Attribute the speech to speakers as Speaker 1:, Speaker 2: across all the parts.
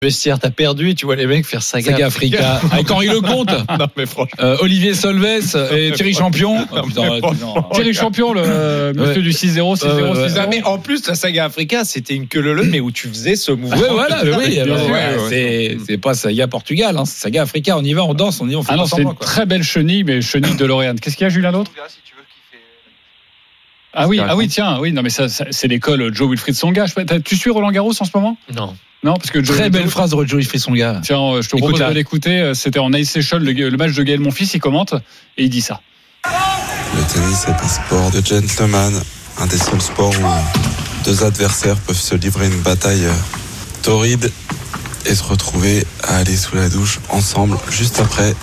Speaker 1: Vestiaire, t'as perdu et tu vois les mecs faire Saga
Speaker 2: Africa. Avec Henri Lecomte.
Speaker 1: Non, mais franchement.
Speaker 2: Olivier Solves et Thierry Champion.
Speaker 3: Thierry Champion, le monsieur du 6-0, 6-0, 6-0.
Speaker 1: Mais en plus, la Saga Africa, c'était une queue-leu, mais où tu faisais ce mouvement.
Speaker 2: Ouais, voilà, c'est pas Saga Portugal, hein, c'est Saga Africa. On y va, on danse, on fait
Speaker 3: pas
Speaker 2: semblant.
Speaker 3: C'est une très belle chenille, mais chenille de Lorient. Qu'est-ce qu'il y a, Julien, d'autre? Ah oui, tiens, oui, non, mais ça c'est l'école Joe Wilfried Tsonga. Tu suis Roland Garros en ce moment? Non, parce que
Speaker 2: très belle phrase de Joe Wilfried Tsonga.
Speaker 3: Tiens, je te propose de l'écouter. C'était en Ice Session, le match de Gaël Monfils, il commente et il dit ça.
Speaker 4: Le tennis est un sport de gentleman, un des seuls sports où deux adversaires peuvent se livrer une bataille torride et se retrouver à aller sous la douche ensemble juste après.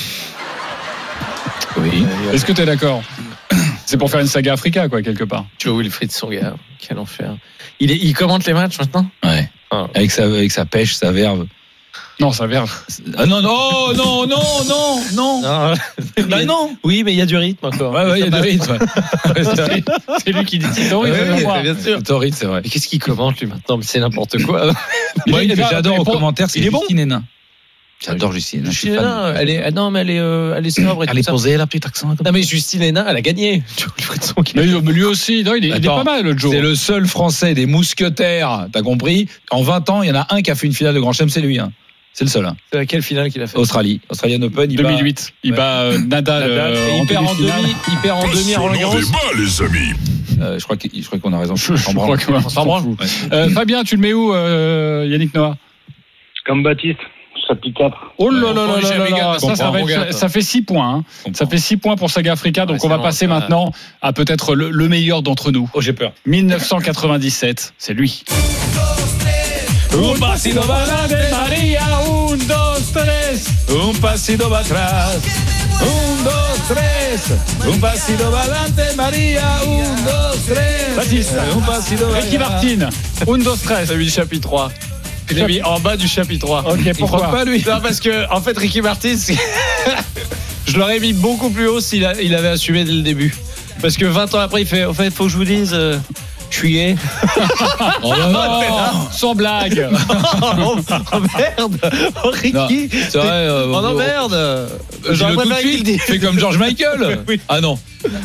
Speaker 3: Oui. Est-ce que tu es d'accord? C'est pour faire une Saga Africa, quoi, quelque part.
Speaker 1: Joe Wilfried Tsonga, quel enfer. Il commente les matchs maintenant?
Speaker 2: Ouais. Avec sa pêche, sa verve.
Speaker 3: Non, sa verve.
Speaker 2: Ah non. Bah non.
Speaker 1: Oui, mais il y a du rythme encore.
Speaker 2: Ouais, il y a du rythme.
Speaker 3: C'est lui qui dit torride.
Speaker 1: Bien sûr.
Speaker 2: Torride, c'est vrai.
Speaker 1: Mais qu'est-ce qu'il commente lui maintenant? Mais c'est n'importe quoi.
Speaker 2: Moi, j'adore aux commentaires, c'est Justine Hénin.
Speaker 1: J'adore Justine Hénin. Elle est sobre.
Speaker 2: Elle est posée, la petite accent.
Speaker 1: Non, mais Justine Hénin, elle a gagné.
Speaker 3: Mais lui aussi, non, il est pas mal, le Joe.
Speaker 2: C'est le seul Français des mousquetaires, t'as compris? En 20 ans, il y en a un qui a fait une finale de Grand Chelem, c'est lui. C'est le seul.
Speaker 1: C'est laquelle finale qu'il a fait?
Speaker 2: Australian Open.
Speaker 3: 2008. Il bat Nadal.
Speaker 1: Il perd en demi à Roland Garros.
Speaker 5: Les amis.
Speaker 2: Je crois qu'on a raison.
Speaker 3: Je crois qu'on s'en branle. Fabien, tu le mets où, Yannick Noah?
Speaker 6: Comme Baptiste. Chapitre 4.
Speaker 3: Oh là là, ça fait 6 points. Hein. Ça fait 6 points pour Saga Africa. Donc on va passer maintenant à peut-être le meilleur d'entre nous.
Speaker 2: Oh, j'ai peur.
Speaker 3: 1997, c'est lui.
Speaker 2: Un pasito adelante María, 1, 2, 3. Un pasito para atrás. 1, 2, 3. Un pasito adelante María, 1, 2, 3.
Speaker 3: Baptiste.
Speaker 2: Un pasito.
Speaker 3: Ricky Martin. 1, 2, 3.
Speaker 1: C'est lui, chapitre 3. Je l'ai mis en bas du chapitre 3.
Speaker 3: Ok, pourquoi
Speaker 1: pas lui? Non, parce que, en fait, Ricky Martin, je l'aurais mis beaucoup plus haut s'il avait assumé dès le début. Parce que 20 ans après, il fait, en fait, faut que je vous dise, je suis gay.
Speaker 2: Oh non,
Speaker 3: sans blague.
Speaker 1: Oh merde. Oh, Ricky.
Speaker 2: Non, c'est vrai.
Speaker 1: Oh non, merde.
Speaker 2: J'aurais préféré qu'il dise. Fais comme George Michael.
Speaker 1: Oui.
Speaker 2: Ah non.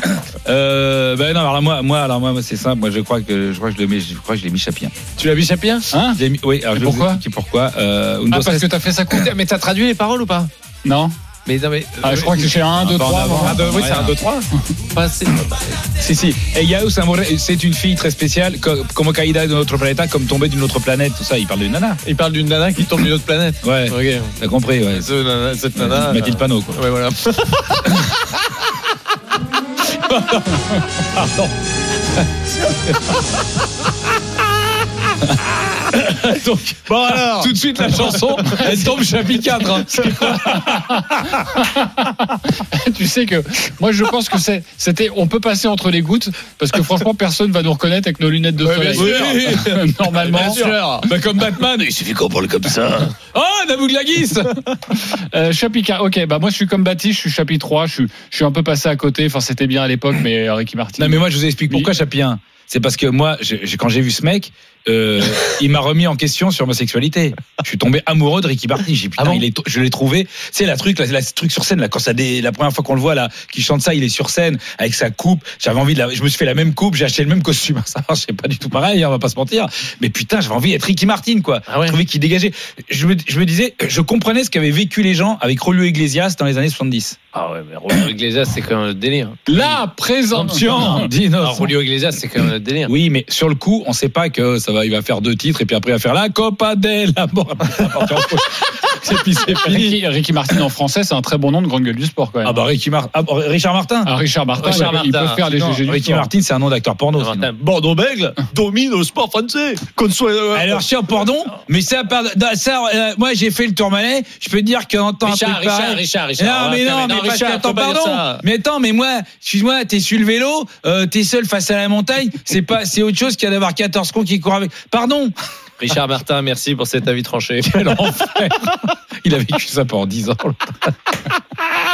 Speaker 2: Ben non, alors moi c'est simple. Moi je crois que je l'ai mis Chapien.
Speaker 1: Tu l'as mis Chapien?
Speaker 2: Hein? Oui. Alors
Speaker 3: pourquoi?
Speaker 2: Parce
Speaker 3: que t'as fait ça coup.
Speaker 1: Mais t'as traduit les paroles ou pas?
Speaker 3: Non.
Speaker 1: Mais non, mais.
Speaker 3: Je crois que c'est 1, 2, 3.
Speaker 1: Oui, c'est 1, 2, 3.
Speaker 2: Si. Et Yao, c'est une fille très spéciale, comme caída de notre planète, comme tombée d'une autre planète, tout ça. Il parle d'une nana.
Speaker 1: Il parle d'une nana qui tombe d'une autre planète.
Speaker 2: Ouais.
Speaker 1: Ok.
Speaker 2: T'as compris, ouais.
Speaker 1: Cette nana.
Speaker 2: Mathilde Panot, quoi.
Speaker 1: Ouais, voilà.
Speaker 2: Pardon. Donc, bon alors, tout de suite la chanson, elle tombe chapitre 4. Hein.
Speaker 3: Tu sais que moi je pense que c'était on peut passer entre les gouttes parce que franchement personne va nous reconnaître avec nos lunettes de soleil.
Speaker 2: Oui.
Speaker 3: Normalement.
Speaker 2: Bien sûr. Bah, comme Batman, il suffit qu'on parle comme ça. Oh, Nabouglaguis.
Speaker 3: Chapitre 4. OK, bah moi je suis comme Baptiste, je suis chapitre 3, je suis un peu passé à côté, enfin c'était bien à l'époque mais Ricky Martin.
Speaker 2: Non mais moi je vous explique pourquoi Chapien. C'est parce que moi, quand j'ai vu ce mec, il m'a remis en question sur ma sexualité. Je suis tombé amoureux de Ricky Martin. J'ai dit, putain, je l'ai trouvé. C'est la truc sur scène, là, quand la première fois qu'on le voit, là, qui chante ça, il est sur scène, avec sa coupe. J'avais envie je me suis fait la même coupe, j'ai acheté le même costume. Ça marche pas du tout pareil, on va pas se mentir. Mais putain, j'avais envie d'être Ricky Martin, quoi.
Speaker 1: Ah ouais.
Speaker 2: Je trouvais qu'il dégageait. Je me disais, je comprenais ce qu'avaient vécu les gens avec Julio Iglesias dans les années 70.
Speaker 1: Ah ouais, mais Julio Iglesias, c'est quand même le délire.
Speaker 3: La présomption
Speaker 1: d'Innocence. Julio Iglesias, c'est quand même le délire.
Speaker 2: Oui, mais sur le coup, on sait pas que il va faire 2 titres et puis après il va faire la Copa del Amor.
Speaker 3: C'est fini. Ricky Martin en français, c'est un très bon nom de grande gueule du sport quand même.
Speaker 2: Ah bah Richard Martin.
Speaker 3: Richard Martin, il peut faire les GG du
Speaker 2: Ricky Martin, c'est un nom d'acteur porno.
Speaker 1: Bordeaux-Bègles domine le sport français.
Speaker 2: Alors tiens, pardon, mais ça, moi j'ai fait le Tourmalet, je peux te dire qu'en temps
Speaker 1: Richard.
Speaker 2: Non, mais Richard, attends, pardon. Mais attends, mais moi, excuse-moi, t'es sur le vélo, t'es seul face à la montagne, c'est autre chose qu'il y a d'avoir 14 cons qui courent avec. Pardon.
Speaker 1: Richard Martin, merci pour cet avis tranché.
Speaker 2: Quel enfer. Il a vécu ça pendant 10 ans.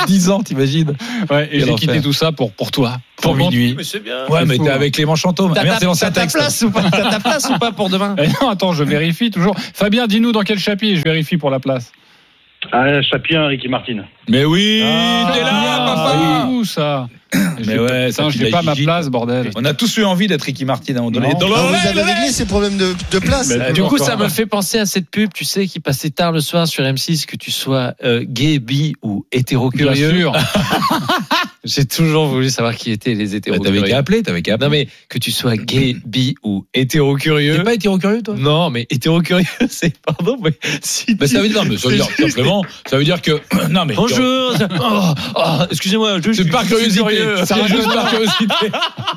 Speaker 2: 10 ans, t'imagines?
Speaker 3: Ouais, et j'ai quitté tout ça pour toi.
Speaker 2: Pour minuit.
Speaker 1: Mais c'est bien.
Speaker 2: Ouais, mais
Speaker 1: fou,
Speaker 2: t'es avec Clément Chantôme.
Speaker 1: T'as ta place ou pas pour demain?
Speaker 3: Non, attends, je vérifie toujours. Fabien, dis-nous dans quel chapitre je vérifie pour la place.
Speaker 6: Chapien, Ricky Martin.
Speaker 2: Mais oui,
Speaker 3: t'es là, papa. Où ça?
Speaker 2: Mais ouais, ça,
Speaker 3: je n'ai pas ma place, bordel.
Speaker 2: On a tous eu envie d'être Ricky Martin à un moment donné.
Speaker 5: Vous avez réglé ces problèmes de place.
Speaker 1: Du coup, ça me fait penser à cette pub, tu sais, qui passait tard le soir sur M6, que tu sois gay, bi ou hétéro-curieux.
Speaker 3: Bien sûr.
Speaker 1: J'ai toujours voulu savoir qui étaient les hétéro-curieux.
Speaker 2: T'avais qu'à appeler.
Speaker 1: Non, mais que tu sois gay, bi ou hétéro-curieux.
Speaker 2: T'es pas hétéro-curieux, toi?
Speaker 1: Non, mais hétéro-curieux, c'est, pardon, mais si.
Speaker 2: Mais ça veut dire, non, mais ça veut dire simplement, ça veut dire que, non, mais.
Speaker 1: Bonjour. Excusez-moi, je suis
Speaker 2: par curiosité. Ça rajoute par curiosité.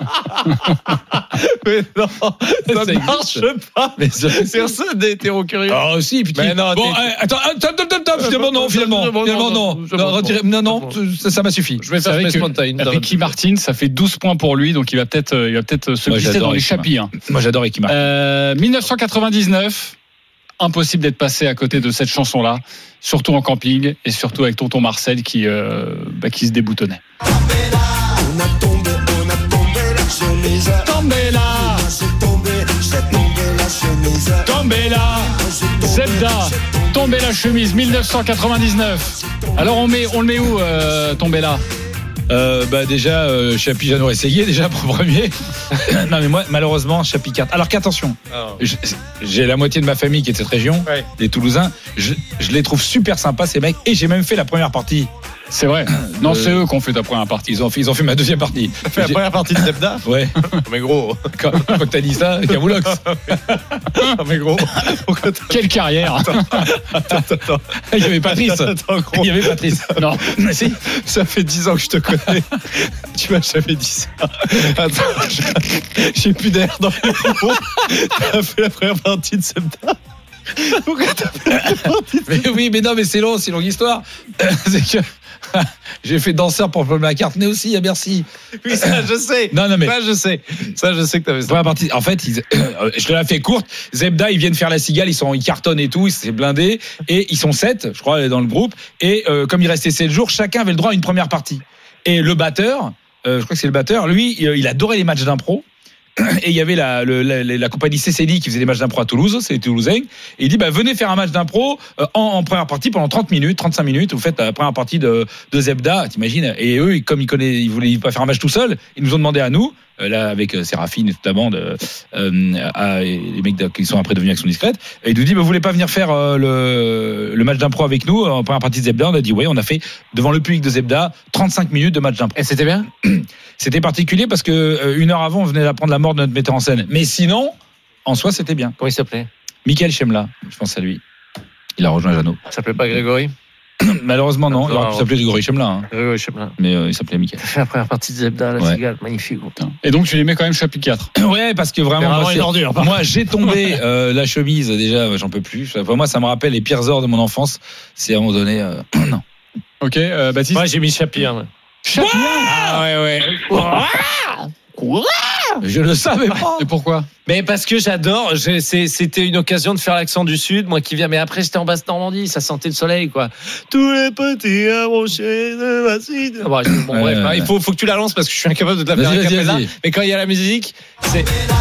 Speaker 1: Mais non, ça marche pas. Mais personne n'est hétéro-curieux.
Speaker 2: Ah, si, puis
Speaker 1: mais non,
Speaker 2: bon, attends, top. Finalement, non. Non, ça m'a suffi.
Speaker 1: Je vais faire
Speaker 3: Ricky Martin, ça fait 12 points pour lui, donc il va peut-être se glisser dans les chapitres.
Speaker 2: Moi, j'adore Ricky Martin.
Speaker 3: 1999. Impossible d'être passé à côté de cette chanson-là, surtout en camping et surtout avec tonton Marcel qui se déboutonnait.
Speaker 7: On a tombé la chemise.
Speaker 3: Tombé là. Tombé là. Zebda. Tombé la chemise. 1999. Alors on le met où Tombé là?
Speaker 2: Déjà Chapi Jeannot essayé déjà pour premier. Non mais moi malheureusement Chapi 4. Alors qu'attention, j'ai la moitié de ma famille qui est de cette région, les Toulousains. Je les trouve super sympas ces mecs et j'ai même fait la première partie.
Speaker 3: C'est vrai. Non, c'est eux qui ont fait ta première partie.
Speaker 2: Ils ont fait ma deuxième partie.
Speaker 1: T'as fait la première partie de Zebda?
Speaker 2: Ouais.
Speaker 1: Mais gros.
Speaker 2: Quand t'as dit ça, Camoulox.
Speaker 1: Mais gros.
Speaker 3: Quelle carrière.
Speaker 1: Attends.
Speaker 2: Il y avait Patrice. Il y avait Patrice.
Speaker 3: Non.
Speaker 1: Si. Ça fait 10 ans que je te connais. Tu m'as jamais dit ça. Attends. J'ai plus d'air dans le micro. T'as fait la première partie de Zebda. Pourquoi t'as fait la première partie de Zebda?
Speaker 2: Mais oui, mais non, mais c'est longue histoire. C'est que j'ai fait danseur pour Paul McCartney aussi à Bercy.
Speaker 1: Oui, ça je sais.
Speaker 2: Non, mais
Speaker 1: ça je sais que t'avais ça.
Speaker 2: Première partie. En fait, je te la fais courte. Zebda, ils viennent faire la cigale, ils cartonnent et tout, c'est blindé et ils sont 7, je crois, dans le groupe. Et comme il restait 7 jours, chacun avait le droit à une première partie. Et le batteur, je crois que c'est le batteur, lui, il adorait les matchs d'impro. Et il y avait la compagnie CCD qui faisait des matchs d'impro à Toulouse, c'est les Toulousains. Et il dit, venez faire un match d'impro en première partie pendant 30 minutes, 35 minutes. Vous faites la première partie de Zebda, t'imagines. Et eux, comme ils voulaient pas faire un match tout seul, ils nous ont demandé à nous, là avec Séraphine et toute la bande, les mecs qui sont après devenus Action Discrète, et ils nous dit, vous voulez pas venir faire le match d'impro avec nous en première partie de Zebda? On a dit oui, on a fait devant le public de Zebda 35 minutes de match d'impro.
Speaker 1: Et c'était bien?
Speaker 2: C'était particulier parce que une heure avant, on venait d'apprendre la mort de notre metteur en scène. Mais sinon, en soi, c'était bien.
Speaker 1: Comment il s'appelait?
Speaker 2: Michael Chemla, je pense à lui. Il a rejoint Jeannot.
Speaker 1: Il s'appelait pas Grégory?
Speaker 2: Malheureusement, non. Il aurait pu s'appeler Grégory Chemla. Hein.
Speaker 1: Grégory Chemla.
Speaker 2: Mais il s'appelait Michael.
Speaker 1: T'as fait la première partie de Zebda, la cigale, magnifique.
Speaker 3: Et donc, tu les mets quand même chapitre 4.
Speaker 2: Ouais, parce que vraiment, moi, j'ai tombé la chemise, déjà, j'en peux plus. Pour moi, ça me rappelle les pires heures de mon enfance. C'est à un moment donné, non.
Speaker 3: Ok, Baptiste.
Speaker 1: Moi, j'ai mis Chapien.
Speaker 3: Chapien.
Speaker 1: Ah ouais.
Speaker 3: Quoi?
Speaker 2: Je le savais pas.
Speaker 3: Et pourquoi?
Speaker 1: Mais parce que j'adore. C'était une occasion de faire l'accent du Sud, moi qui viens. Mais après, j'étais en basse Normandie, ça sentait le soleil, quoi. Tous les petits approchés de ma cité. Bon, bref, il faut que tu la lances parce que je suis incapable de te la faire. Mais quand il y a la musique, c'est.